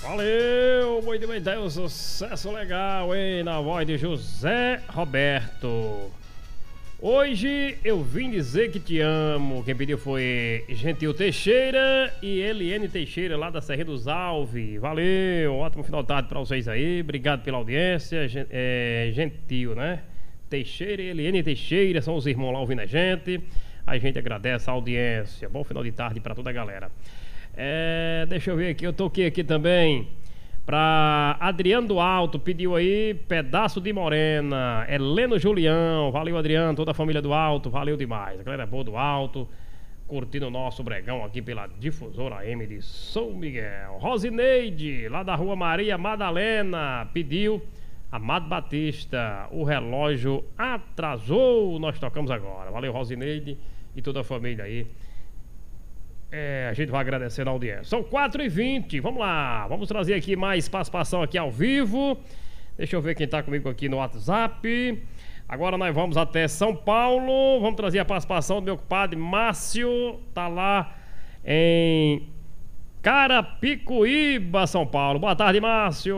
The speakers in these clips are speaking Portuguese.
Valeu, muito bem, deu um sucesso legal, hein? Na voz de José Roberto. Hoje eu vim dizer que te amo. Quem pediu foi Gentil Teixeira e Eliane Teixeira, lá da Serra dos Alves. Valeu, ótimo final de tarde pra vocês aí. Obrigado pela audiência. Gentil, né? Teixeira e Eliane Teixeira são os irmãos lá ouvindo a gente. A gente agradece a audiência. Bom final de tarde pra toda a galera. Deixa eu ver aqui, eu toquei aqui também pra Adriano do Alto, pediu aí Pedaço de Morena. Heleno Julião, valeu Adriano, toda a família do Alto, valeu demais. A galera boa do Alto, curtindo o nosso bregão aqui pela Difusora AM de São Miguel. Rosineide, lá da Rua Maria Madalena, pediu Amado Batista, O Relógio Atrasou. Nós tocamos agora, valeu Rosineide e toda a família aí. A gente vai agradecer a audiência. São 4h20, vamos lá. Vamos trazer aqui mais participação aqui ao vivo. Deixa eu ver quem tá comigo aqui no WhatsApp. Agora nós vamos até São Paulo. Vamos trazer a participação do meu compadre Márcio. Tá lá em Carapicuíba, São Paulo. Boa tarde, Márcio.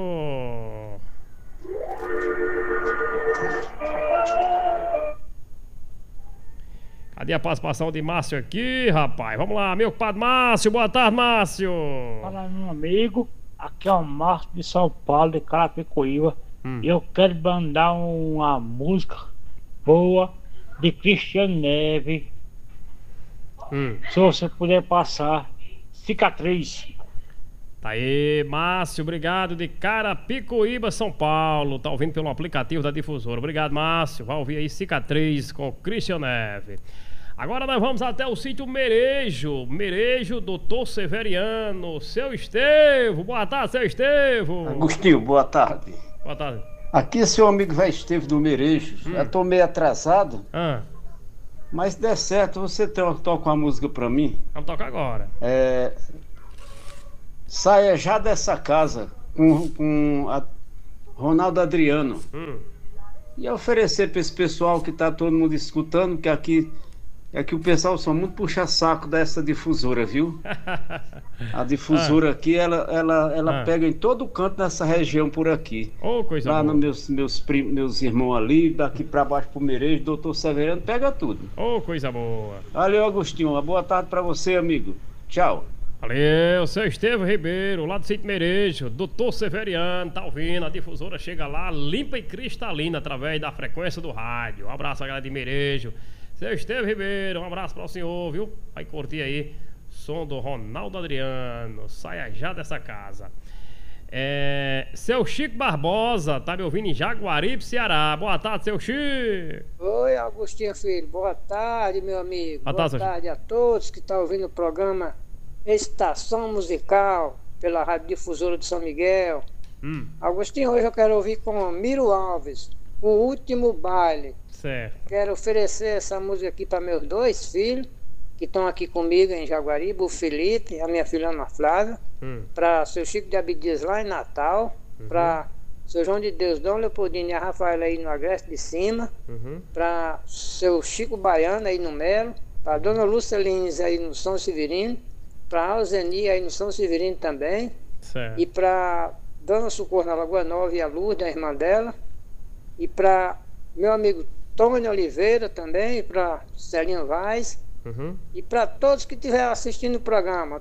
Cadê a participação de Márcio aqui, rapaz? Vamos lá, meu compadre Márcio. Boa tarde, Márcio. Fala, meu amigo. Aqui é o Márcio de São Paulo, de Carapicuíba. E eu quero mandar uma música boa de Cristiano Neves. Se você puder passar, Cicatriz. Tá aí, Márcio, obrigado, de Carapicuíba, São Paulo. Tá ouvindo pelo aplicativo da Difusora. Obrigado, Márcio. Vai ouvir aí Cicatriz com Cristiano Neves. Agora nós vamos até o sítio Merejo. Merejo, doutor Severiano. Seu Estevo. Boa tarde, seu Estevo. Agostinho, boa tarde. Boa tarde. Aqui é seu amigo velho Estevo do Merejo. Já tô meio atrasado. Mas se der certo, você toca uma música pra mim. Vamos tocar agora. Saia já dessa casa com a Ronaldo Adriano. E oferecer pra esse pessoal que tá todo mundo escutando, que aqui o pessoal só muito puxa saco dessa difusora, viu? A difusora aqui, ela pega em todo canto nessa região por aqui. Coisa lá boa. nos meus irmãos ali, daqui pra baixo pro Merejo, doutor Severiano, pega tudo. Coisa boa. Valeu, Agostinho. Uma boa tarde pra você, amigo. Tchau. Valeu, seu Estevam Ribeiro, lá do sítio Merejo, doutor Severiano, tá ouvindo? A difusora chega lá limpa e cristalina através da frequência do rádio. Um abraço a galera de Merejo. Seu Estevam Ribeiro, um abraço para o senhor, viu? Vai curtir aí som do Ronaldo Adriano. Saia já dessa casa. Seu Chico Barbosa, tá me ouvindo em Jaguaribe, Ceará. Boa tarde, seu Chico. Oi, Agostinho Filho. Boa tarde, meu amigo. Boa tarde a todos que estão ouvindo o programa Estação Musical pela Rádio Difusora de São Miguel. Agostinho, hoje eu quero ouvir com Miro Alves, O Último Baile. Certo. Quero oferecer essa música aqui para meus dois filhos que estão aqui comigo em Jaguaribe, o Felipe, a minha filha Ana Flávia, para seu Chico de Abdias lá em Natal, para seu João de Deus, Dom Leopoldino e a Rafaela aí no Agreste de Cima, para seu Chico Baiano aí no Melo, para dona Lúcia Lins aí no São Severino, para Alzeni aí no São Severino também, certo. E para dona Socorro na Lagoa Nova e a Lourdes, a irmã dela, e para meu amigo Tony Oliveira também, para Celinho Vaz, e para todos que estiverem assistindo o programa.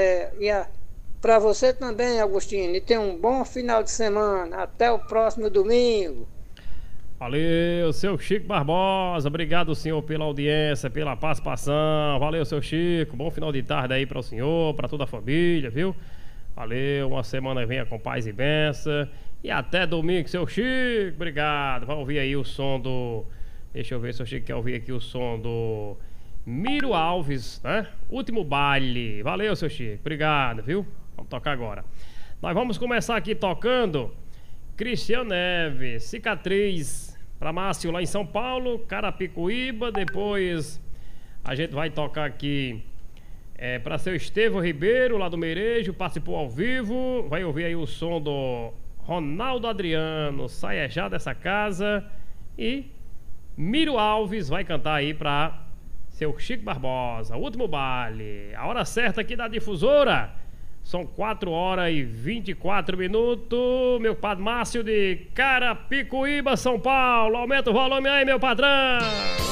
Para você também, Agostinho, e tenha um bom final de semana. Até o próximo domingo. Valeu, seu Chico Barbosa. Obrigado, senhor, pela audiência, pela participação. Valeu, seu Chico. Bom final de tarde aí para o senhor, para toda a família, viu? Valeu, uma semana venha com paz e bênção. E até domingo, seu Chico. Obrigado. Vai ouvir aí o som do... Deixa eu ver se o Chico quer ouvir aqui o som do Miro Alves, né? Último Baile. Valeu, seu Chico. Obrigado, viu? Vamos tocar agora. Nós vamos começar aqui tocando Cristiano Neves, Cicatriz, para Márcio lá em São Paulo, Carapicuíba. Depois a gente vai tocar aqui para seu Estevam Ribeiro, lá do Merejo, participou ao vivo. Vai ouvir aí o som do Ronaldo Adriano, Saia já dessa casa. E Miro Alves vai cantar aí para seu Chico Barbosa, Último Baile. A hora certa aqui da Difusora, São 4 horas e 24 minutos. Meu padre Márcio de Carapicuíba, São Paulo. Aumenta o volume aí, meu padrão.